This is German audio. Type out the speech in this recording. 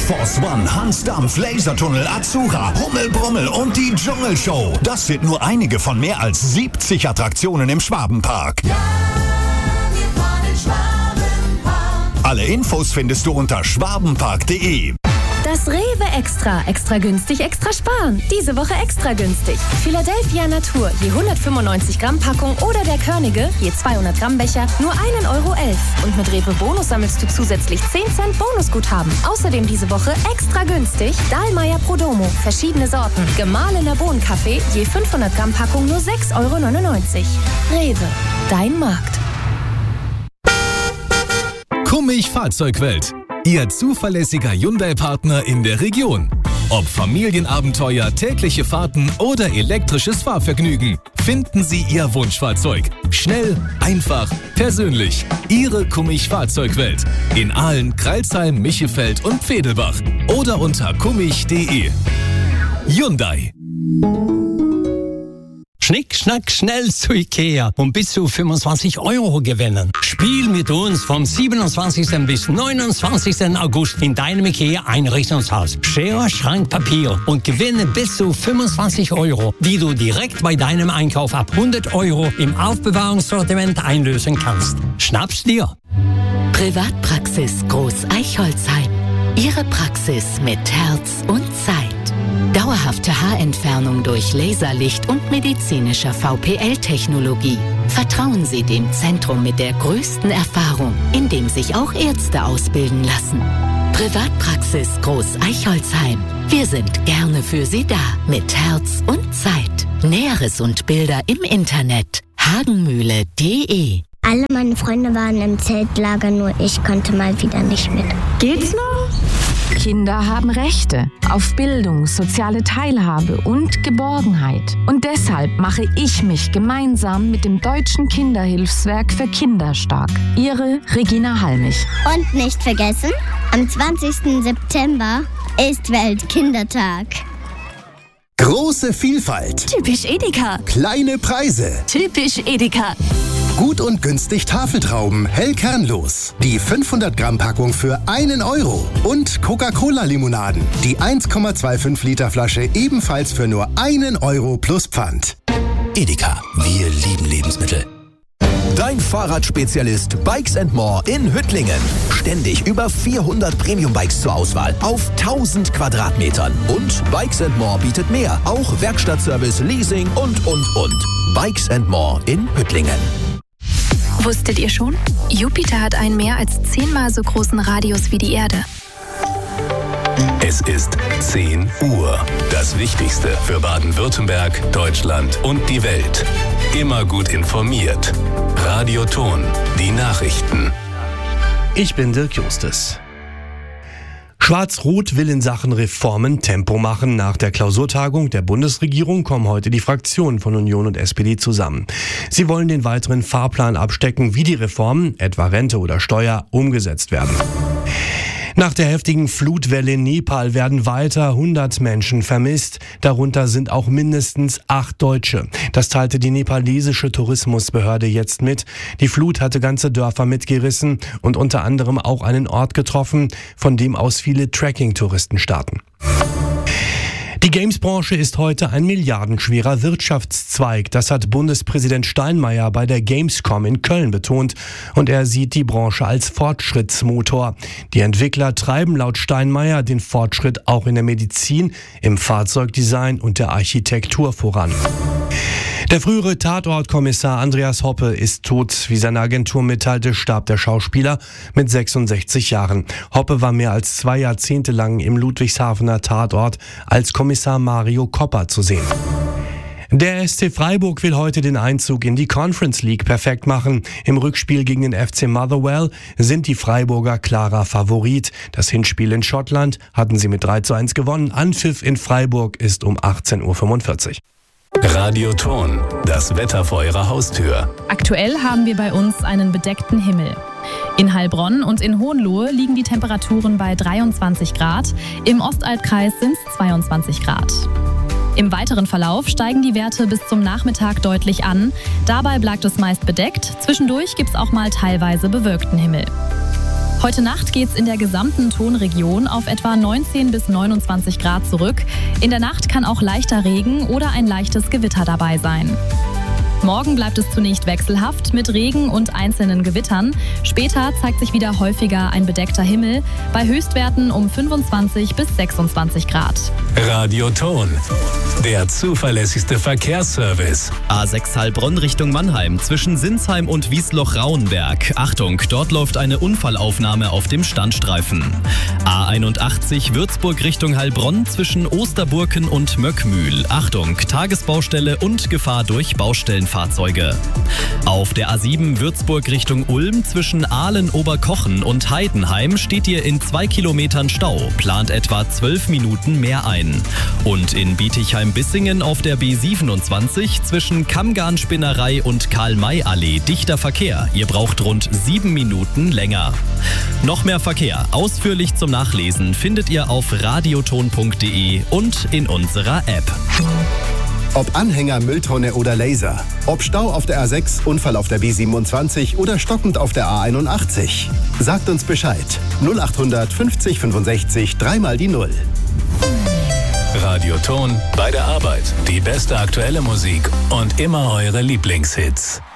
Force One, Hans Dampf, Lasertunnel, Azura, Rummel Brummel und die Dschungelshow. Das sind nur einige von mehr als 70 Attraktionen im Schwabenpark. Ja, wir fahren in Schwabenpark. Alle Infos findest du unter schwabenpark.de. Das Rewe extra günstig, extra sparen. Diese Woche extra günstig. Philadelphia Natur, je 195 Gramm Packung oder der Körnige, je 200 Gramm Becher, nur 1,11 Euro. Und mit Rewe Bonus sammelst du zusätzlich 10 Cent Bonusguthaben. Außerdem diese Woche extra günstig Dahlmeier Prodomo, verschiedene Sorten. Gemahlener Bohnenkaffee, je 500 Gramm Packung, nur 6,99 Euro. Rewe, dein Markt. Kummig Fahrzeugwelt. Ihr zuverlässiger Hyundai-Partner in der Region. Ob Familienabenteuer, tägliche Fahrten oder elektrisches Fahrvergnügen, finden Sie Ihr Wunschfahrzeug. Schnell, einfach, persönlich. Ihre Kummig Fahrzeugwelt. In Aalen, Crailsheim, Michefeld und Vedelbach. Oder unter kummig.de. Hyundai. Schnick, schnack, schnell zu Ikea und bis zu 25 Euro gewinnen. Spiel mit uns vom 27. bis 29. August in deinem Ikea-Einrichtungshaus. Schere, Schrank, Papier und gewinne bis zu 25 Euro, die du direkt bei deinem Einkauf ab 100 Euro im Aufbewahrungssortiment einlösen kannst. Schnapp's dir! Privatpraxis Groß Eichholzheim. Ihre Praxis mit Herz und Zeit. Dauerhafte Haarentfernung durch Laserlicht und medizinischer VPL-Technologie. Vertrauen Sie dem Zentrum mit der größten Erfahrung, in dem sich auch Ärzte ausbilden lassen. Privatpraxis Groß Eichholzheim. Wir sind gerne für Sie da, mit Herz und Zeit. Näheres und Bilder im Internet. hagenmühle.de. Alle meine Freunde waren im Zeltlager, nur ich konnte mal wieder nicht mit. Geht's noch? Kinder haben Rechte auf Bildung, soziale Teilhabe und Geborgenheit. Und deshalb mache ich mich gemeinsam mit dem Deutschen Kinderhilfswerk für Kinder stark. Ihre Regina Halmich. Und nicht vergessen, am 20. September ist Weltkindertag. Große Vielfalt. Typisch Edeka. Kleine Preise. Typisch Edeka. Gut und günstig Tafeltrauben, hell kernlos. Die 500 Gramm Packung für 1 Euro. Und Coca-Cola-Limonaden. Die 1,25 Liter Flasche ebenfalls für nur 1 Euro plus Pfand. Edeka, wir lieben Lebensmittel. Dein Fahrradspezialist Bikes & More in Hüttlingen. Ständig über 400 Premium-Bikes zur Auswahl auf 1000 Quadratmetern. Und Bikes & More bietet mehr. Auch Werkstattservice, Leasing und. Bikes & More in Hüttlingen. Wusstet ihr schon? Jupiter hat einen mehr als 10-mal so großen Radius wie die Erde. Es ist 10 Uhr. Das Wichtigste für Baden-Württemberg, Deutschland und die Welt. Immer gut informiert. Radio Ton, die Nachrichten. Ich bin Dirk Justus. Schwarz-Rot will in Sachen Reformen Tempo machen. Nach der Klausurtagung der Bundesregierung kommen heute die Fraktionen von Union und SPD zusammen. Sie wollen den weiteren Fahrplan abstecken, wie die Reformen, etwa Rente oder Steuer, umgesetzt werden. Nach der heftigen Flutwelle in Nepal werden weiter 100 Menschen vermisst. Darunter sind auch mindestens 8 Deutsche. Das teilte die nepalesische Tourismusbehörde jetzt mit. Die Flut hatte ganze Dörfer mitgerissen und unter anderem auch einen Ort getroffen, von dem aus viele Trekking-Touristen starten. Die Games-Branche ist heute ein milliardenschwerer Wirtschaftszweig. Das hat Bundespräsident Steinmeier bei der Gamescom in Köln betont. Und er sieht die Branche als Fortschrittsmotor. Die Entwickler treiben laut Steinmeier den Fortschritt auch in der Medizin, im Fahrzeugdesign und der Architektur voran. Der frühere Tatortkommissar Andreas Hoppe ist tot. Wie seine Agentur mitteilte, starb der Schauspieler mit 66 Jahren. Hoppe war mehr als 2 Jahrzehnte lang im Ludwigshafener Tatort als Kommissar Mario Kopper zu sehen. Der SC Freiburg will heute den Einzug in die Conference League perfekt machen. Im Rückspiel gegen den FC Motherwell sind die Freiburger klarer Favorit. Das Hinspiel in Schottland hatten sie mit 3:1 gewonnen. Anpfiff in Freiburg ist um 18:45 Uhr. Radio Ton, das Wetter vor Ihrer Haustür. Aktuell haben wir bei uns einen bedeckten Himmel. In Heilbronn und in Hohenlohe liegen die Temperaturen bei 23 Grad. Im Ostalbkreis sind es 22 Grad. Im weiteren Verlauf steigen die Werte bis zum Nachmittag deutlich an. Dabei bleibt es meist bedeckt. Zwischendurch gibt es auch mal teilweise bewölkten Himmel. Heute Nacht geht's in der gesamten Tonregion auf etwa 19 bis 29 Grad zurück. In der Nacht kann auch leichter Regen oder ein leichtes Gewitter dabei sein. Morgen bleibt es zunächst wechselhaft mit Regen und einzelnen Gewittern. Später zeigt sich wieder häufiger ein bedeckter Himmel bei Höchstwerten um 25 bis 26 Grad. Radioton, der zuverlässigste Verkehrsservice. A6 Heilbronn Richtung Mannheim zwischen Sinsheim und Wiesloch-Rauenberg. Achtung, dort läuft eine Unfallaufnahme auf dem Standstreifen. A81 Würzburg Richtung Heilbronn zwischen Osterburken und Möckmühl. Achtung, Tagesbaustelle und Gefahr durch Baustellenfahrzeuge. Auf der A7 Würzburg Richtung Ulm zwischen Ahlen-Oberkochen und Heidenheim steht ihr in 2 Kilometern Stau. Plant etwa 12 Minuten mehr ein. Und in Bietigheim-Bissingen auf der B27 zwischen Kammgarn-Spinnerei und Karl-May-Allee dichter Verkehr. Ihr braucht rund 7 Minuten länger. Noch mehr Verkehr, ausführlich zum Nachlesen, findet ihr auf radioton.de und in unserer App. Ob Anhänger, Mülltonne oder Laser. Ob Stau auf der A6, Unfall auf der B27 oder stockend auf der A81. Sagt uns Bescheid. 0800 50 65 3 die 0. Radioton bei der Arbeit. Die beste aktuelle Musik und immer eure Lieblingshits.